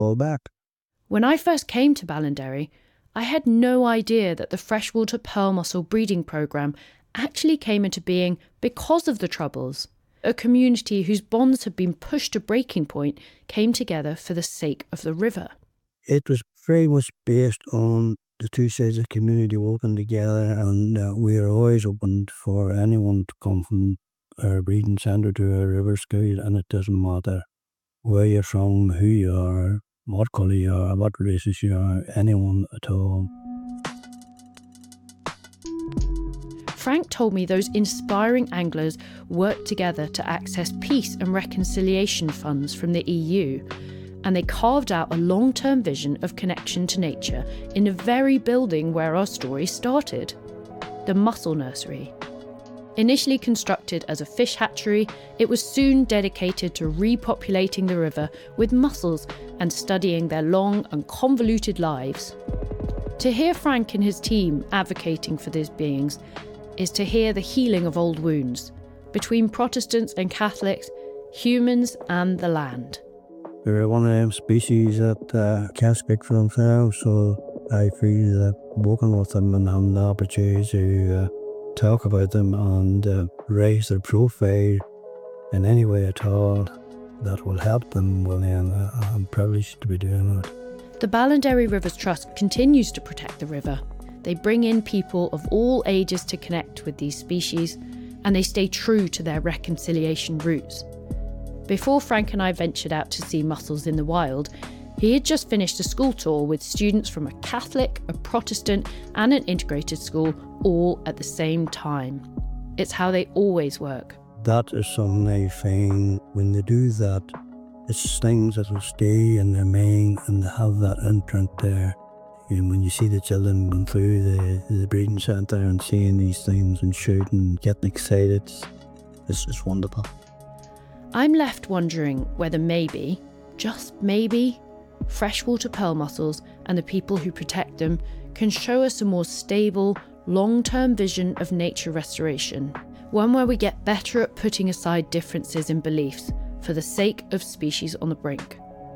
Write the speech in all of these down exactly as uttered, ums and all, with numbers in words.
fall back. When I first came to Ballinderry, I had no idea that the freshwater pearl mussel breeding programme actually came into being because of the Troubles. A community whose bonds had been pushed to breaking point came together for the sake of the river. It was very much based on the two sides of the community working together, and uh, we are always open for anyone to come from our breeding centre to our river school, and it doesn't matter where you're from, who you are, what colour you are, what races you are, anyone at all. Frank told me those inspiring anglers worked together to access peace and reconciliation funds from the E U, and they carved out a long-term vision of connection to nature in the very building where our story started, the Mussel Nursery. Initially constructed as a fish hatchery, it was soon dedicated to repopulating the river with mussels and studying their long and convoluted lives. To hear Frank and his team advocating for these beings is to hear the healing of old wounds between Protestants and Catholics, humans and the land. We're one of them species that uh, can't speak for themselves, so I feel that working with them and having the opportunity to uh, talk about them and uh, raise their profile in any way at all that will help them, well then uh, I'm privileged to be doing it. The Ballinderry Rivers Trust continues to protect the river. They bring in people of all ages to connect with these species, and they stay true to their reconciliation roots. Before Frank and I ventured out to see mussels in the wild, he had just finished a school tour with students from a Catholic, a Protestant and an integrated school all at the same time. It's how they always work. That is something I find when they do that, it's things that will stay in their mind and they have that imprint there. And when you see the children going through the, the breeding centre and seeing these things and shooting, getting excited, it's, it's wonderful. I'm left wondering whether maybe, just maybe, freshwater pearl mussels and the people who protect them can show us a more stable, long-term vision of nature restoration, one where we get better at putting aside differences in beliefs for the sake of species on the brink.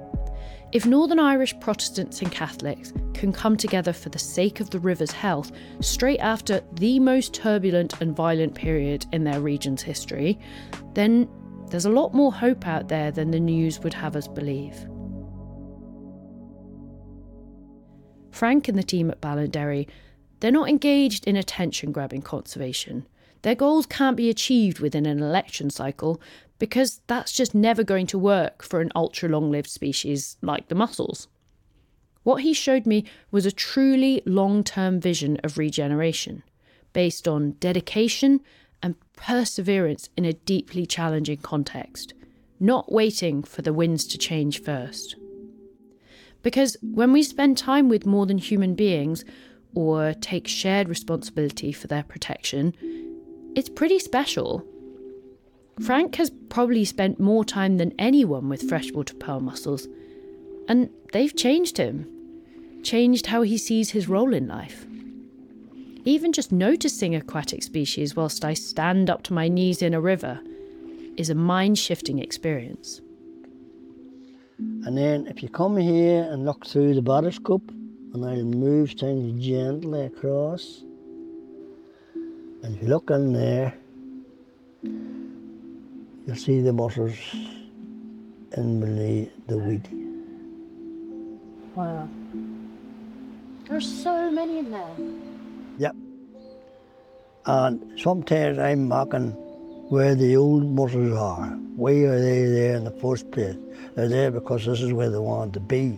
If Northern Irish Protestants and Catholics can come together for the sake of the river's health straight after the most turbulent and violent period in their region's history, then there's a lot more hope out there than the news would have us believe. Frank and the team at Ballinderry, they're not engaged in attention-grabbing conservation. Their goals can't be achieved within an election cycle because that's just never going to work for an ultra-long-lived species like the mussels. What he showed me was a truly long-term vision of regeneration, based on dedication and perseverance in a deeply challenging context, not waiting for the winds to change first. Because when we spend time with more than human beings, or take shared responsibility for their protection, it's pretty special. Frank has probably spent more time than anyone with freshwater pearl mussels, and they've changed him, changed how he sees his role in life. Even just noticing aquatic species whilst I stand up to my knees in a river is a mind-shifting experience. And then if you come here and look through the bottlescope, and I'll move things gently across, and if you look in there, you'll see the mussels in beneath the weed. Wow. There's so many in there. Yep. And sometimes I'm mocking where the old mussels are. Why are they there in the first place? They're there because this is where they want to be.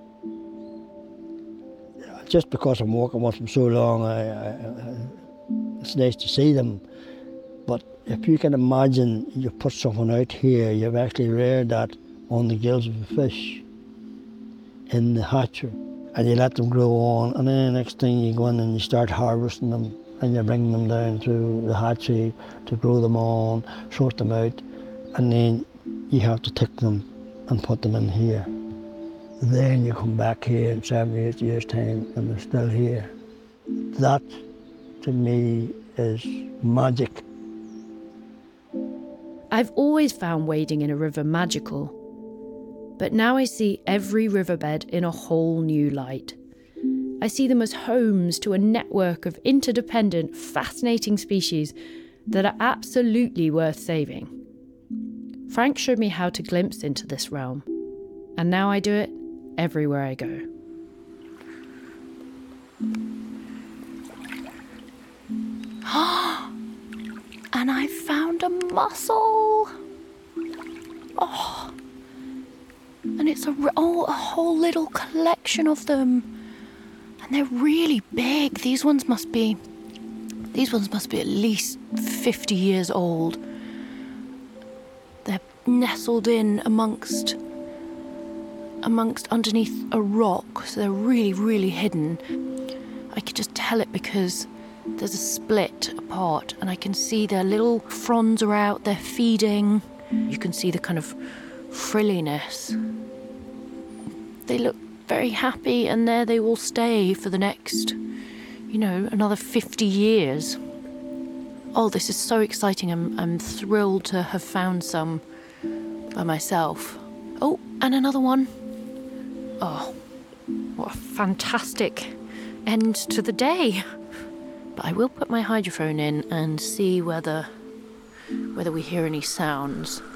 Just because I'm working with them so long, I, I, I, it's nice to see them. But if you can imagine you put something out here, you've actually reared that on the gills of the fish in the hatchery, and you let them grow on, and then the next thing you go in and you start harvesting them, and you bring them down to the hatchery to grow them on, sort them out, and then you have to take them and put them in here. Then you come back here in seven, eight years' time and they're still here. That, to me, is magic. I've always found wading in a river magical. But now I see every riverbed in a whole new light. I see them as homes to a network of interdependent, fascinating species that are absolutely worth saving. Frank showed me how to glimpse into this realm, and now I do it everywhere I go. And I found a mussel! Oh, and it's a, oh, a whole little collection of them. And they're really big. These ones must be, these ones must be at least fifty years old. They're nestled in amongst, amongst underneath a rock. So they're really, really hidden. I could just tell it because there's a split apart and I can see their little fronds are out, they're feeding. You can see the kind of frilliness. They look very happy, and there they will stay for the next, you know, another fifty years. Oh, this is so exciting. I'm, I'm thrilled to have found some by myself. Oh, and another one. Oh, what a fantastic end to the day. But I will put my hydrophone in and see whether, whether we hear any sounds.